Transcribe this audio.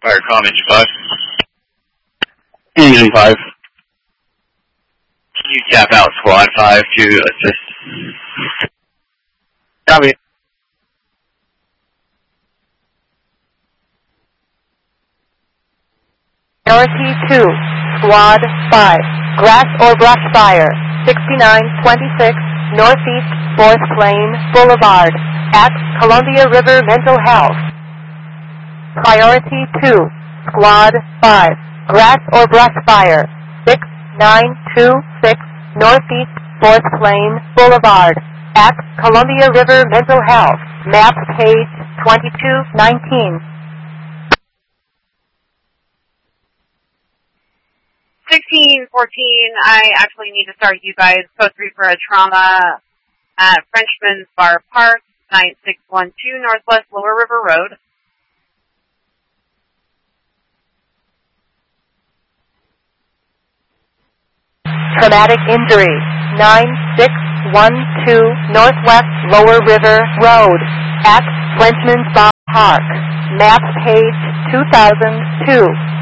Fire comm, engine 5. Engine 5. Can you tap out squad 5 to assist? Copy. Priority 2, Squad 5, grass or brush fire, 6926 Northeast 4th Plain Boulevard, at Columbia River Mental Health. Priority 2, Squad 5, grass or brush fire, 6926 Northeast 4th Plain Boulevard, at Columbia River Mental Health, map page 2219. 1614, I actually need to start you guys code 3 for a trauma at Frenchman's Bar Park, 9612 Northwest Lower River Road. Traumatic injury, 9612 Northwest Lower River Road, at Frenchman's Bar Park, map page 2002.